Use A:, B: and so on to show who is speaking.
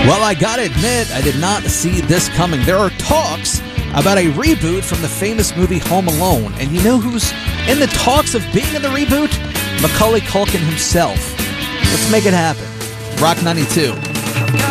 A: Well, I gotta admit, I did not see this coming. There are talks about a reboot from the famous movie Home Alone. And you know who's in the talks of being in the reboot? Macaulay Culkin himself. Let's make it happen. Rock 92.